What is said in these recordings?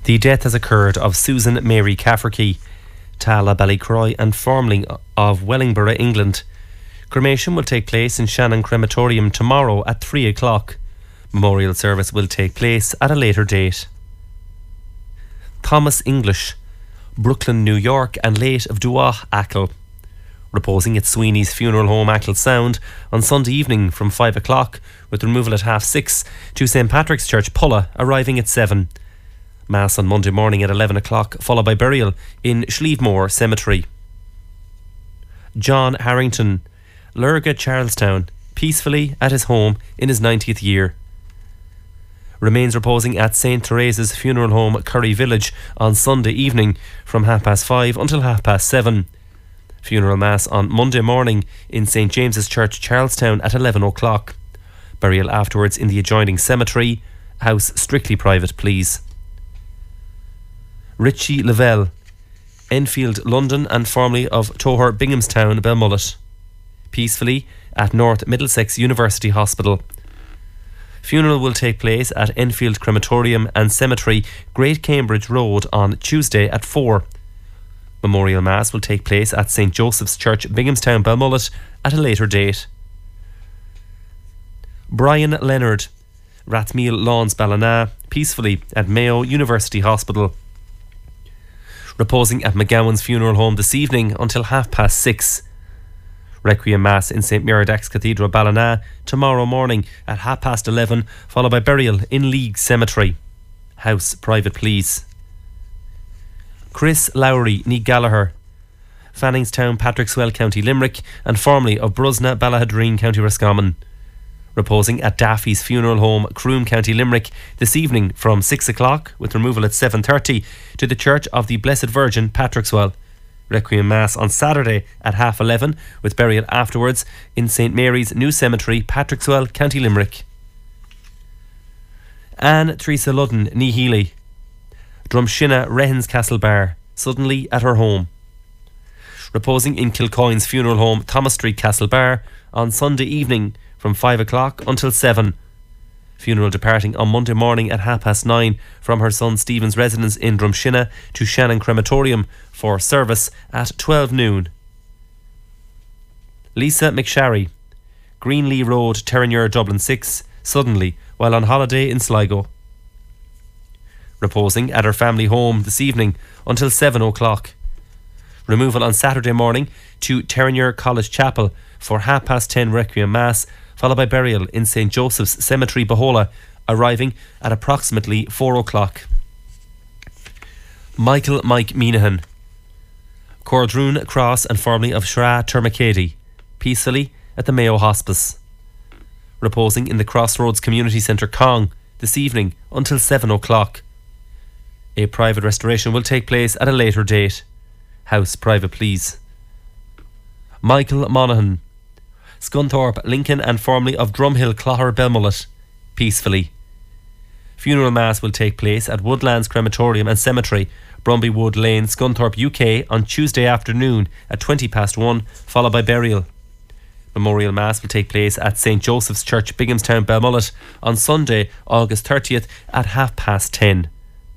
The death has occurred of Susan Mary Cafferkey, Tala Ballycroy and Formling of Wellingborough, England. Cremation will take place in Shannon Crematorium tomorrow at 3 o'clock. Memorial service will take place at a later date. Thomas English, Brooklyn, New York, and late of Dua Ackle, reposing at Sweeney's Funeral Home, Ackle Sound, on Sunday evening from 5 o'clock, with removal at 6:30 to St Patrick's Church, Pulla, arriving at 7. Mass on Monday morning at 11 o'clock, followed by burial in Schlievemore Cemetery. John Harrington, Lurga, Charlestown, peacefully at his home in his 90th year. Remains reposing at St Theresa's Funeral Home, Curry Village, on Sunday evening from 5:30 until 7:30. Funeral Mass on Monday morning in St James's Church, Charlestown at 11 o'clock. Burial afterwards in the adjoining cemetery. House strictly private, please. Richie Lavelle, Enfield, London, and formerly of Toher, Binghamstown, Belmullet. Peacefully at North Middlesex University Hospital. Funeral will take place at Enfield Crematorium and Cemetery, Great Cambridge Road, on Tuesday at 4. Memorial Mass will take place at St Joseph's Church, Binghamstown, Belmullet, at a later date. Brian Leonard, Rathmeal Lawns, Ballina, peacefully at Mayo University Hospital. Reposing at McGowan's Funeral Home this evening until 6:30. Requiem Mass in St Meredach's Cathedral, Ballina, tomorrow morning at 11:30, followed by burial in League Cemetery. House private, please. Chris Lowry, Nee Gallagher, Fanningstown, Patrickswell, County Limerick, and formerly of Brusna, Ballahadreen, County Roscommon. Reposing at Daffy's Funeral Home, Croom, County Limerick, this evening from 6 o'clock, with removal at 7:30 to the Church of the Blessed Virgin, Patrickswell. Requiem Mass on Saturday at 11:30, with burial afterwards in St Mary's New Cemetery, Patrickswell, County Limerick. Anne Teresa Ludden, Nee Healy, Drumshinna, Rehens Castle Bar, suddenly at her home. Reposing in Kilcoyne's Funeral Home, Thomas Street, Castle Bar, on Sunday evening from 5 o'clock until 7. Funeral departing on Monday morning at 9:30 from her son Stephen's residence in Drumshinna to Shannon Crematorium for service at 12 noon. Lisa McSharry, Greenlee Road, Terenure, Dublin 6, suddenly while on holiday in Sligo. Reposing at her family home this evening until 7 o'clock. Removal on Saturday morning to Terenure College Chapel for 10:30 Requiem Mass, followed by burial in St Joseph's Cemetery, Bohola, arriving at approximately 4 o'clock. Michael Mike Minahan, Cordroon Cross and formerly of Shra Termacady, peacefully at the Mayo Hospice. Reposing in the Crossroads Community Centre, Cong, this evening until 7 o'clock. A private restoration will take place at a later date. House private, please. Michael Monaghan, Scunthorpe, Lincoln, and formerly of Drumhill, Clogher, Belmullet, peacefully. Funeral Mass will take place at Woodlands Crematorium and Cemetery, Brumby Wood Lane, Scunthorpe, UK, on Tuesday afternoon at 1:20, followed by burial. Memorial Mass will take place at St Joseph's Church, Binghamstown, Belmullet, on Sunday, August 30th at 10:30.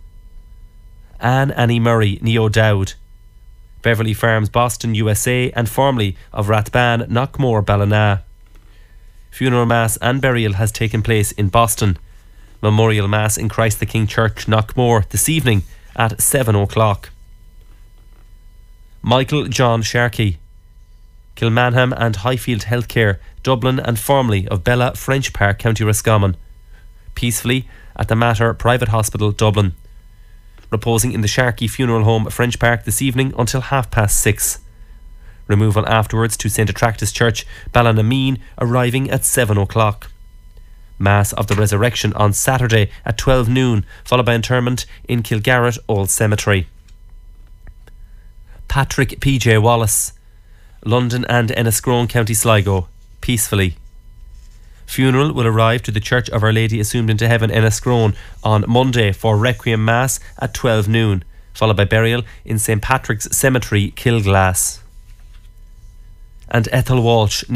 Annie Murray, Nee O'Dowd, Beverly Farms, Boston, USA, and formerly of Rathban, Knockmore, Ballina. Funeral Mass and burial has taken place in Boston. Memorial Mass in Christ the King Church, Knockmore, this evening at 7 o'clock. Michael John Sharkey, Kilmanham and Highfield Healthcare, Dublin, and formerly of Bella French Park, County Roscommon, peacefully at the Mater Private Hospital, Dublin. Reposing in the Sharkey Funeral Home, French Park, this evening until 6:30. Removal afterwards to St Attractus Church, Ballinamean, arriving at 7 o'clock. Mass of the Resurrection on Saturday at 12 noon, followed by interment in Kilgarrett Old Cemetery. Patrick P.J. Wallace, London and Enniscrone, County Sligo, peacefully. Funeral will arrive to the Church of Our Lady Assumed into Heaven, Enniscrone, on Monday for Requiem Mass at 12 noon, followed by burial in St Patrick's Cemetery, Kilglass. And Ethel Walsh,